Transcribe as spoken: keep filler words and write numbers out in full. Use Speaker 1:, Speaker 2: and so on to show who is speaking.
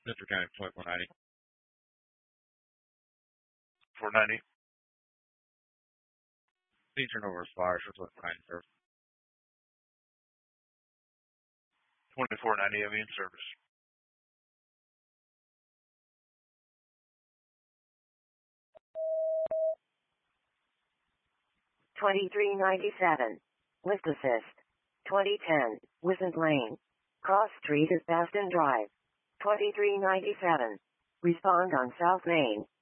Speaker 1: Central County Point one ninety.
Speaker 2: four ninety.
Speaker 1: Please turn over as fire, Southwest nine service.
Speaker 2: twenty-four ninety M E in service.
Speaker 3: twenty-three ninety-seven. Lift assist. twenty ten. Wisn't Lane. Cross Street is Baston Drive. twenty-three ninety-seven. Respond on South Main.